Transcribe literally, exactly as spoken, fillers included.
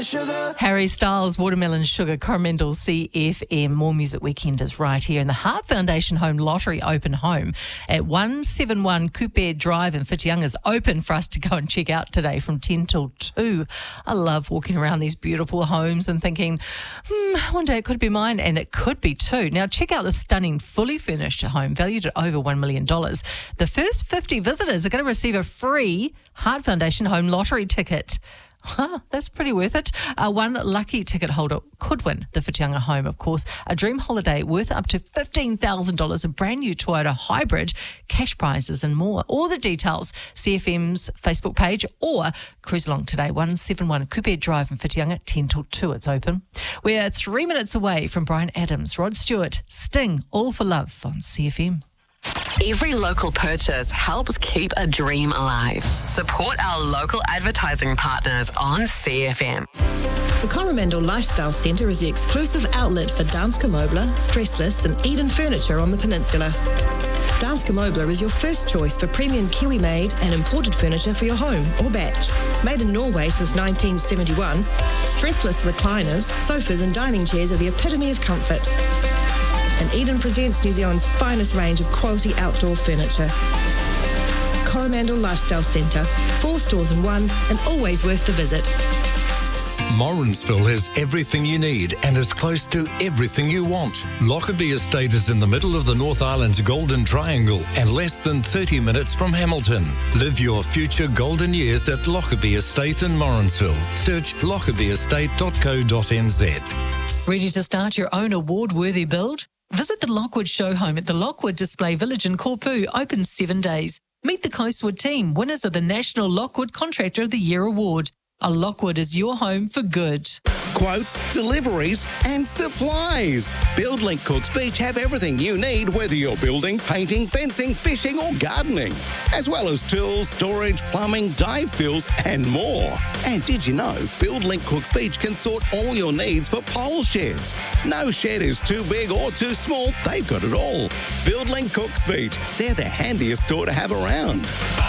sugar. Harry Styles, Watermelon Sugar, Coromandel C F M. More Music Weekend is right here in the Heart Foundation Home Lottery Open Home at one seventy-one Coupe Drive in Whitianga is open for us to go and check out today from ten till two. I love walking around these beautiful homes and thinking, hmm, one day it could be mine, and it could be too. Now check out the stunning fully furnished home valued at over one million dollars. The first fifty visitors are going to receive a free Heart Foundation Home Lottery ticket. Huh, that's pretty worth it. Uh, one lucky ticket holder could win the Whitianga home, of course. A dream holiday worth up to fifteen thousand dollars, a brand new Toyota hybrid, cash prizes and more. All the details, C F M's Facebook page or cruise along today, one seventy-one Coupe Drive in Whitianga, ten till two it's open. We're three minutes away from Bryan Adams, Rod Stewart, Sting, All for Love on C F M. Every local purchase helps keep a dream alive. Support our local advertising partners on C F M. The Coromandel Lifestyle Centre is the exclusive outlet for Danske Møbler, Stressless and Eden Furniture on the peninsula. Danske Møbler is your first choice for premium Kiwi-made and imported furniture for your home or batch. Made in Norway since nineteen seventy-one, stressless recliners, sofas and dining chairs are the epitome of comfort. And Eden presents New Zealand's finest range of quality outdoor furniture. Coromandel Lifestyle Centre, four stores in one and always worth the visit. Morrinsville has everything you need and is close to everything you want. Lockerbie Estate is in the middle of the North Island's Golden Triangle and less than thirty minutes from Hamilton. Live your future golden years at Lockerbie Estate in Morrinsville. Search lockerbie estate dot co dot n z. Ready to start your own award-worthy build? Visit the Lockwood Show Home at the Lockwood Display Village in Korpu, open seven days. Meet the Coastwood team, winners of the National Lockwood Contractor of the Year Award. A Lockwood is your home for good. Quotes, deliveries and supplies. BuildLink Cooks Beach have everything you need, whether you're building, painting, fencing, fishing or gardening, as well as tools, storage, plumbing, dive fills and more. And did you know BuildLink Cooks Beach can sort all your needs for pole sheds? No shed is too big or too small, they've got it all. BuildLink Cooks Beach, they're the handiest store to have around.